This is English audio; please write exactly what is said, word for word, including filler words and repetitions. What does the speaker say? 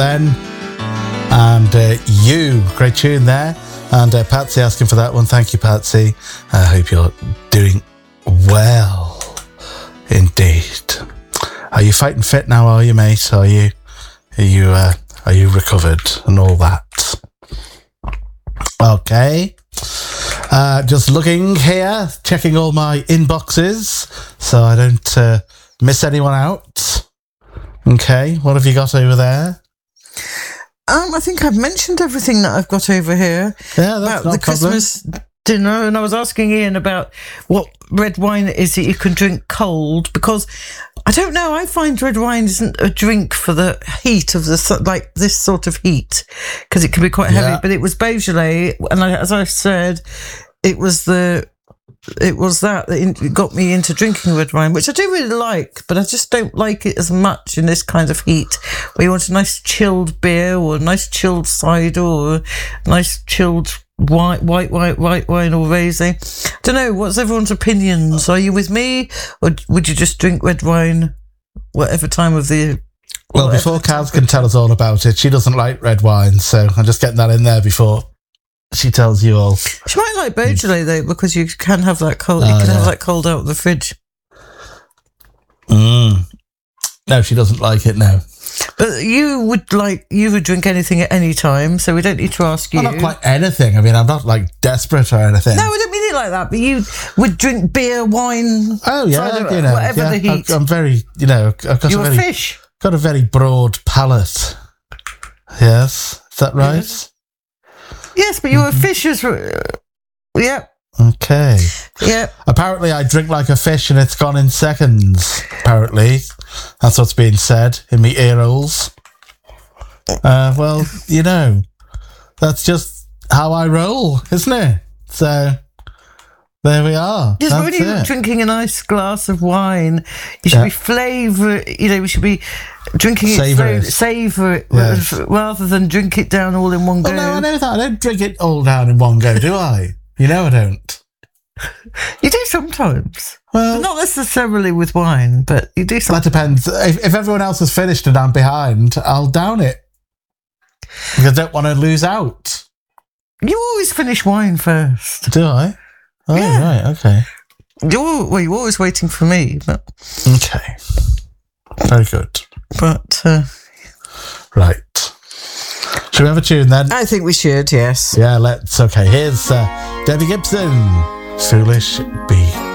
then. And uh, You, great tune there. And uh, Patsy asking for that one. Thank you, Patsy. I hope you're doing well. Indeed. Are you fighting fit now, are you, mate? Are you are you uh, are you recovered and all that? Okay. Uh, just looking here, checking all my inboxes so I don't uh, miss anyone out. Okay, what have you got over there? Um, I think I've mentioned everything that I've got over here. Yeah, that's about not the a problem. Christmas dinner, and I was asking Ian about what red wine it is that you can drink cold, because I don't know, I find red wine isn't a drink for the heat of the, like this sort of heat, because it can be quite heavy. Yeah. But it was Beaujolais, and I, as I said, it was the it was that that in, got me into drinking red wine, which I do really like, but I just don't like it as much in this kind of heat where you want a nice chilled beer or a nice chilled cider or a nice chilled white white white white wine or rosé. I don't know, what's everyone's opinions? Are you with me, or would you just drink red wine whatever time of the Well, whatever before Kaz can tell us all about it, she doesn't like red wine, so I'm just getting that in there before she tells you all. She might like Beaujolais though, because you can have that cold. Oh, you can yeah. have that cold out of the fridge. Mm. No, she doesn't like it, no. But you would like you would drink anything at any time, so we don't need to ask you. Well, not quite anything. I mean, I'm not like desperate or anything. No, I don't mean it like that. But you would drink beer, wine. Oh yeah, cider, you know, whatever yeah, the heat. I'm very, you know, I've got You're a a very, fish. got a very broad palate. Yes, is that right? Yes. Yes, but you're a fish as uh, yeah, Okay. yeah. Apparently, I drink like a fish and it's gone in seconds. Apparently, that's what's being said in me ear holes. Uh, well, you know, that's just how I roll, isn't it? So there we are. Yes, but when That's you're it. drinking a nice glass of wine, you should Yeah. be flavour. You know, we should be drinking it Savour slowly, it. savour it, Yes. rather than drink it down all in one go. Well, no, I know that. I don't drink it all down in one go, do I? You know I don't. You do sometimes. Well, Not necessarily with wine, but you do that sometimes. depends. If, if everyone else has finished and I'm behind, I'll down it. Because I don't want to lose out. You always finish wine first. Do I? Oh, Yeah. right, okay. You're well. You're always waiting for me, but Okay. Very good. but uh, Right. Should we have a tune then? I think we should. Yes. Yeah, let's. Okay, here's uh, Debbie Gibson, Foolish Bee.